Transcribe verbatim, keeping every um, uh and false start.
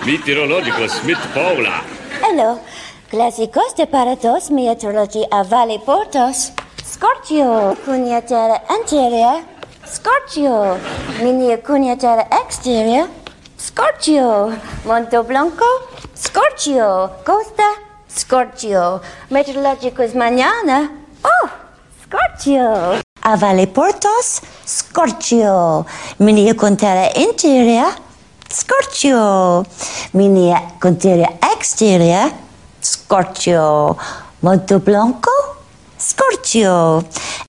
Meteorologico Smith Paula. Hello. Clásicos de parados, meteorology a Valley Portos. Scorchio, cunhatera anterior. Scorchio, mini cunhatera exterior. Scorchio, Monte Blanco. Scorchio, Costa. Scorchio, meteorológicos mañana. Oh, Scorchio. A Valley Portos. Scorchio, mini cunhatera interior. Scorchio, mini cunhatera exterior. Scorchio, Monte Blanco. Scorchio.